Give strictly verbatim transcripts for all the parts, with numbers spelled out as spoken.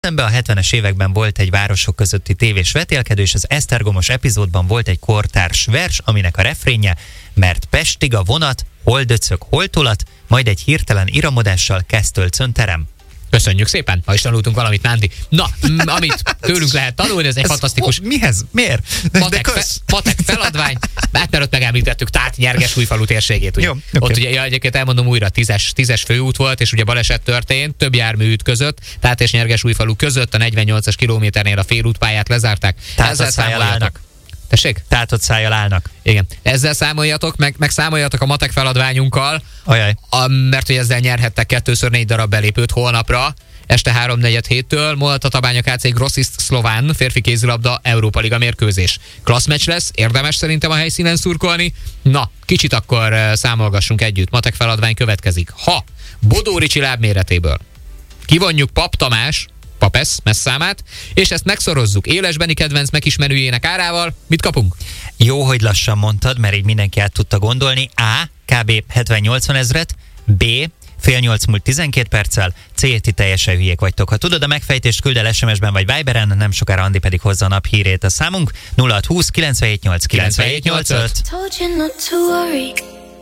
Szemben a hetvenes években volt egy városok közötti tévés vetélkedő, és az esztergomos epizódban volt egy kortárs vers, aminek a refrénje: mert Pestig a vonat, hol döcög, hol tolat, majd egy hirtelen iramodással Kesztölcön terem. Köszönjük szépen, ha is tanultunk valamit, Nándi. Na, m- amit tőlünk lehet tanulni, ez egy ez fantasztikus... Ho, mihez? Miért? Matek, fe, matek feladvány, hát mert ott megemlítettük Tát Nyergesújfalu térségét. Ugye. Jó, okay. Ott ugye, ja, egyébként elmondom újra, tízes, tízes főút volt, és ugye baleset történt, több jármű ütközött, Tát és Nyergesújfalu között a negyvennyolcas kilométernél a félútpályát lezárták. Ezzel számoljatok. Tessék? Tehát ott szájjal állnak. Igen. Ezzel számoljatok, meg, meg számoljatok a matek feladványunkkal, Ajaj. A, mert hogy ezzel nyerhettek kettőször négy darab belépőt holnapra, este háromnegyed héttől Molta Tabánya ká cé Grossist Szlován férfi kézilabda Európa Liga mérkőzés. Klassz meccs lesz, érdemes szerintem a helyszínen szurkolni. Na, kicsit akkor uh, számolgassunk együtt. Matek feladvány következik. Ha Bodó Ricsi lábméretéből kivonjuk Pap Tamás, Papesz messzámát, és ezt megszorozzuk élesbeni kedvenc megismerőjének árával, mit kapunk? Jó, hogy lassan mondtad, mert így mindenki át tudta gondolni. A. Kb. hetven-nyolcvan ezret. B. Fél nyolc múlt tizenkét perccel. C. Ti teljesen hülyék vagytok. Ha tudod a megfejtést, küld el es em es-ben vagy Viberen, nem sokára Andi pedig hozza a nap hírét. A számunk nulla hat húsz kilencvenhét nyolc kilencvenhét nyolcvanöt. Told you not to worry,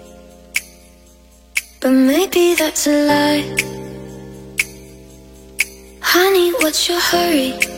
but maybe that's a lie. Honey, what's your hurry?